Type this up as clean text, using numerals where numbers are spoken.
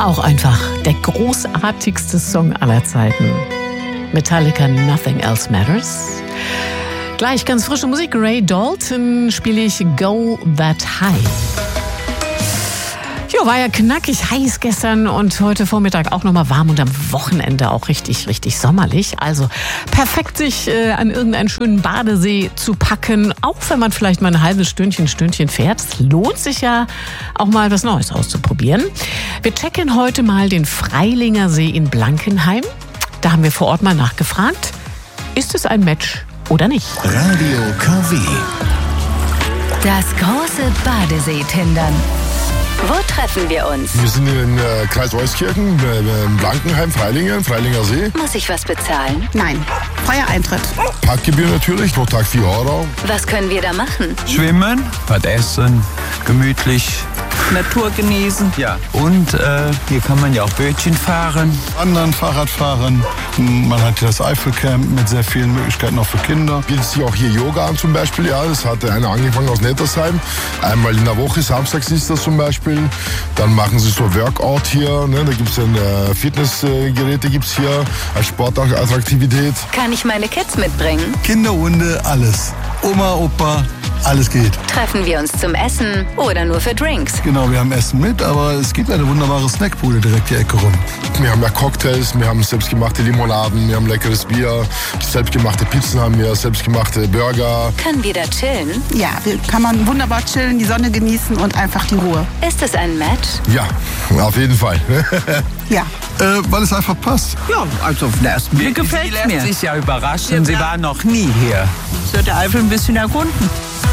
Auch einfach der großartigste Song aller Zeiten. Metallica, Nothing Else Matters. Gleich ganz frische Musik. Ray Dalton spiele ich Go That High. Jo, war ja knackig heiß gestern und heute Vormittag auch nochmal warm und am Wochenende auch richtig, richtig sommerlich. Also perfekt, sich an irgendeinen schönen Badesee zu packen, auch wenn man vielleicht mal ein halbes Stündchen fährt. Es lohnt sich ja auch mal was Neues auszuprobieren. Wir checken heute mal den Freilinger See in Blankenheim. Da haben wir vor Ort mal nachgefragt, ist es ein Match oder nicht? Radio KW. Das große Badesee-Tindern. Wo treffen wir uns? Wir sind in Kreis Euskirchen, Blankenheim, Freilinger See. Muss ich was bezahlen? Nein, freier Eintritt. Parkgebühr natürlich, pro Tag 4 €. Was können wir da machen? Schwimmen, was essen, gemütlich. Natur genießen. Ja. Und hier kann man ja auch Bötchen fahren. Wandern, Fahrrad fahren. Man hat das Eifelcamp mit sehr vielen Möglichkeiten auch für Kinder. Bietet sich auch hier Yoga an zum Beispiel. Ja, das hat einer angefangen aus Nettersheim. Einmal in der Woche, samstags ist das zum Beispiel. Dann machen sie so Workout hier. Ne? Da gibt es dann Fitnessgeräte gibt's hier als Sportattraktivität. Kann ich meine Kids mitbringen? Kinder, Hunde, alles. Oma, Opa, alles geht. Treffen wir uns zum Essen oder nur für Drinks? Genau, wir haben Essen mit, aber es gibt eine wunderbare Snackbude direkt die Ecke rum. Wir haben ja Cocktails, wir haben selbstgemachte Limonaden, wir haben leckeres Bier, selbstgemachte Pizzen haben wir, selbstgemachte Burger. Können wir da chillen? Ja, kann man wunderbar chillen, die Sonne genießen und einfach die Ruhe. Ist es ein Match? Ja, auf jeden Fall. Ja. Weil es einfach passt. Ja, also auf den ersten Blick gefällt Sie mir. lässt sich ja überraschen. Sie war noch nie hier. Ich würde der Eifel ein bisschen erkunden.